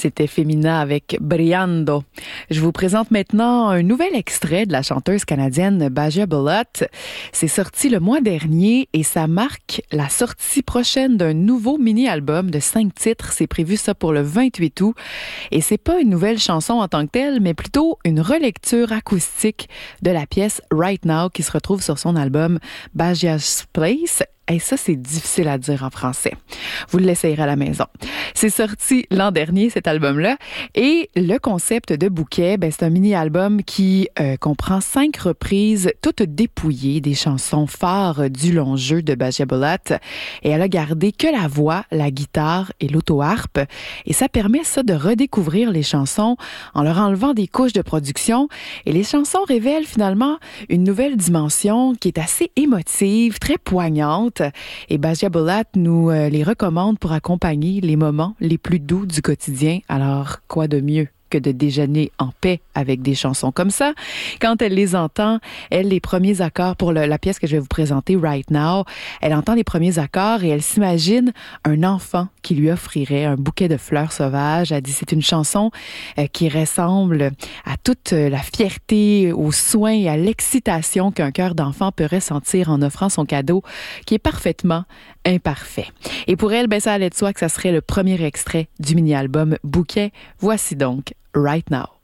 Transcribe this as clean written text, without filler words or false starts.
C'était Femina avec Briando. Je vous présente maintenant un nouvel extrait de la chanteuse canadienne Basia Bullock. C'est sorti le mois dernier et ça marque la sortie prochaine d'un nouveau mini-album de 5 titres. C'est prévu ça pour le 28 août. Et c'est pas une nouvelle chanson en tant que telle, mais plutôt une relecture acoustique de la pièce Right Now qui se retrouve sur son album Basia's Place. Et ça, c'est difficile à dire en français. Vous l'essayerez à la maison. C'est sorti l'an dernier, cet album-là. Et le concept de Bouquet, c'est un mini-album qui comprend 5 reprises, toutes dépouillées des chansons phares du long jeu de Basia Bullock. Et elle a gardé que la voix, la guitare et l'auto-harpe. Et ça permet ça de redécouvrir les chansons en leur enlevant des couches de production. Et les chansons révèlent finalement une nouvelle dimension qui est assez émotive, très poignante. Et Basia Bullock nous les recommande pour accompagner les moments les plus doux du quotidien. Alors, quoi de mieux que de déjeuner en paix avec des chansons comme ça? Quand elle les entend, elle, les premiers accords pour la pièce que je vais vous présenter, Right Now, elle entend les premiers accords et elle s'imagine un enfant qui lui offrirait un bouquet de fleurs sauvages. Elle dit c'est une chanson qui ressemble à toute la fierté, au soin et à l'excitation qu'un cœur d'enfant peut ressentir en offrant son cadeau qui est parfaitement imparfait. Et pour elle, ça allait de soi que ça serait le premier extrait du mini-album Bouquet. Voici donc Right Now.